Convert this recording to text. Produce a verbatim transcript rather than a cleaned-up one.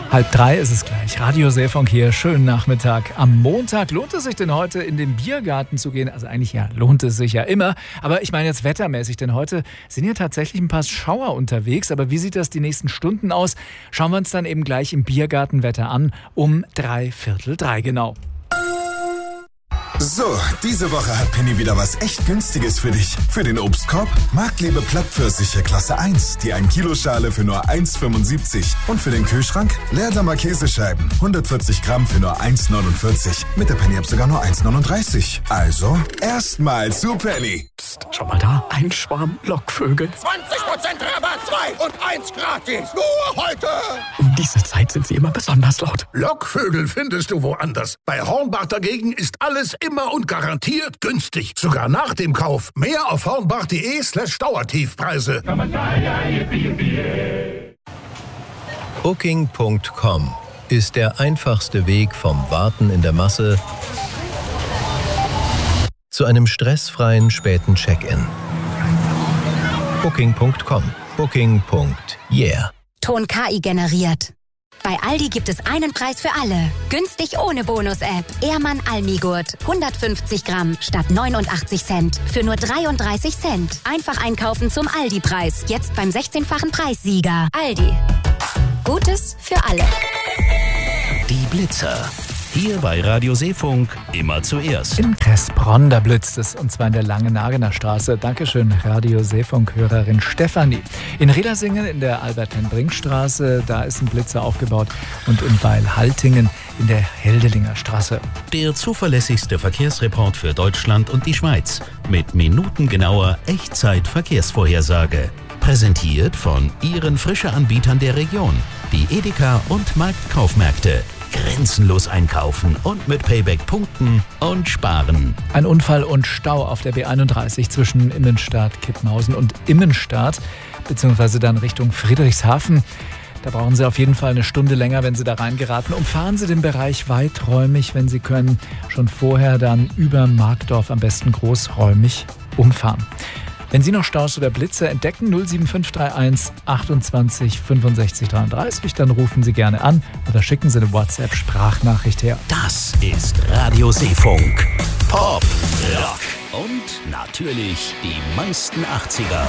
Halb drei ist es gleich. Radio Seefunk hier. Schönen Nachmittag. Am Montag lohnt es sich denn heute in den Biergarten zu gehen? Also eigentlich ja, lohnt es sich ja immer. Aber ich meine jetzt wettermäßig, denn heute sind hier tatsächlich ein paar Schauer unterwegs. Aber wie sieht das die nächsten Stunden aus? Schauen wir uns dann eben gleich im Biergartenwetter an. Um drei Viertel drei genau. So, diese Woche hat Penny wieder was echt Günstiges für dich. Für den Obstkorb Marktlebe Plattpfirsiche Klasse eins, die ein Kilo Schale für nur eins Komma fünfundsiebzig. Und für den Kühlschrank Leerdammer Käsescheiben, hundertvierzig Gramm für nur eins Komma neunundvierzig. Mit der Penny-App sogar nur eins Komma neununddreißig. Also, erstmal zu Penny. Psst, schau mal da, ein Schwarm Lockvögel. zwanzig Prozent Rabatt, zwei und eins gratis. Nur heute. Um diese Zeit sind sie immer besonders laut. Lockvögel findest du woanders. Bei Hornbach dagegen ist alles immer und garantiert günstig. Sogar nach dem Kauf. Mehr auf hornbach.de slash Dauertiefpreise. Booking Punkt com ist der einfachste Weg vom Warten in der Masse zu einem stressfreien späten Check-in. Booking Punkt com. Booking. Yeah. Ton K I generiert. Bei Aldi gibt es einen Preis für alle. Günstig ohne Bonus-App. Ehrmann Almigurt. hundertfünfzig Gramm statt neunundachtzig Cent. Für nur dreiunddreißig Cent. Einfach einkaufen zum Aldi-Preis. Jetzt beim sechzehnfachen Preissieger. Aldi. Gutes für alle. Die Blitzer. Hier bei Radio Seefunk immer zuerst. In Kressbronn, da blitzt es, und zwar in der Langenagener Straße. Dankeschön, Radio Seefunk-Hörerin Stefanie. In Redersingen in der Albert-Hen-Brink-Straße, da ist ein Blitzer aufgebaut. Und in Weilhaltingen in der Heldelinger Straße. Der zuverlässigste Verkehrsreport für Deutschland und die Schweiz. Mit minutengenauer Echtzeit-Verkehrsvorhersage. Präsentiert von Ihren Frische-Anbietern der Region. Die Edeka und Marktkaufmärkte. Grenzenlos einkaufen und mit Payback punkten und sparen. Ein Unfall und Stau auf der B einunddreißig zwischen Innenstadt, Kippenhausen und Immenstadt, beziehungsweise dann Richtung Friedrichshafen. Da brauchen Sie auf jeden Fall eine Stunde länger, wenn Sie da reingeraten. Umfahren Sie den Bereich weiträumig, wenn Sie können. Schon vorher dann über Markdorf am besten großräumig umfahren. Wenn Sie noch Staus oder Blitze entdecken, null sieben fünf drei eins achtundzwanzig fünfundsechzig dreiunddreißig, dann rufen Sie gerne an oder schicken Sie eine WhatsApp-Sprachnachricht her. Das ist Radio Seefunk. Pop, Rock und natürlich die meisten achtziger.